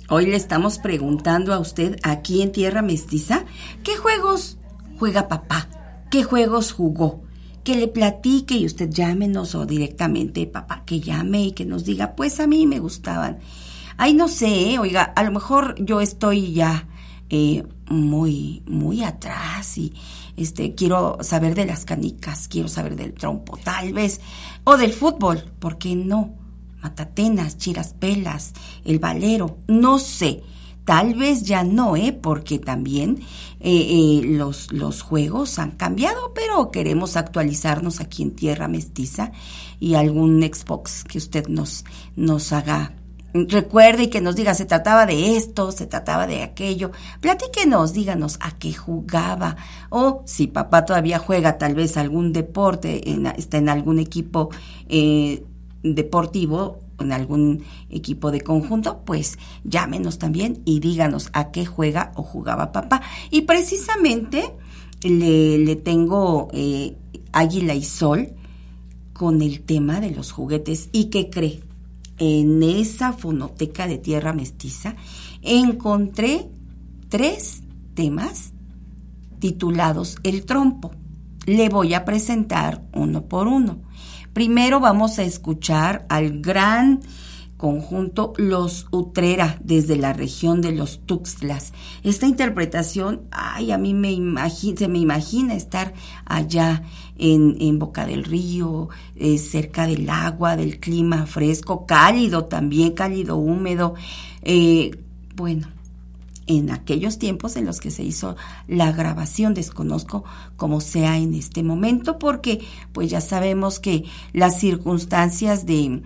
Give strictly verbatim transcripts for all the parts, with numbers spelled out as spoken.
Hoy le estamos preguntando a usted aquí en Tierra Mestiza, ¿qué juegos juega papá? ¿Qué juegos jugó? Que le platique y usted llámenos o directamente papá que llame y que nos diga, pues a mí me gustaban. Ay, no sé, ¿eh? Oiga, a lo mejor yo estoy ya eh, muy, muy atrás y este quiero saber de las canicas, quiero saber del trompo, tal vez, o del fútbol, ¿por qué no? Matatenas, chiraspelas, el valero, no sé, tal vez ya no, ¿eh? Porque también eh, eh, los, los juegos han cambiado, pero queremos actualizarnos aquí en Tierra Mestiza y algún Xbox que usted nos, nos haga recuerde y que nos diga, se trataba de esto, se trataba de aquello. Platíquenos, díganos a qué jugaba. O si papá todavía juega tal vez algún deporte, en, está en algún equipo eh, deportivo, en algún equipo de conjunto, pues llámenos también y díganos a qué juega o jugaba papá. Y precisamente le, le tengo eh, Águila y Sol con el tema de los juguetes. ¿Y qué cree? En esa fonoteca de Tierra Mestiza encontré tres temas titulados El trompo. Le voy a presentar uno por uno. Primero vamos a escuchar al gran conjunto Los Utrera desde la región de los Tuxtlas. Esta interpretación, ay, a mí me imagina, se me imagina estar allá en, en Boca del Río, eh, cerca del agua, del clima fresco, cálido también, cálido húmedo. Eh, bueno, en aquellos tiempos en los que se hizo la grabación, desconozco cómo sea en este momento, porque pues ya sabemos que las circunstancias de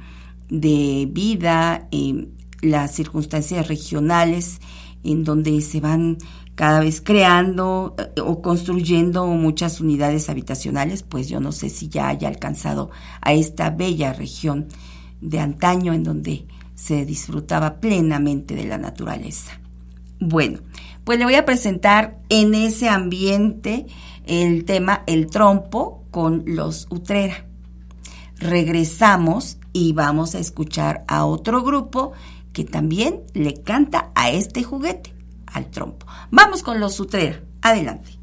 de vida, eh, las circunstancias regionales en donde se van cada vez creando eh, o construyendo muchas unidades habitacionales, pues yo no sé si ya haya alcanzado a esta bella región de antaño en donde se disfrutaba plenamente de la naturaleza. Bueno, pues le voy a presentar en ese ambiente el tema El trompo con Los Utrera. Regresamos y vamos a escuchar a otro grupo que también le canta a este juguete, al trompo. Vamos con Los Utrera. Adelante.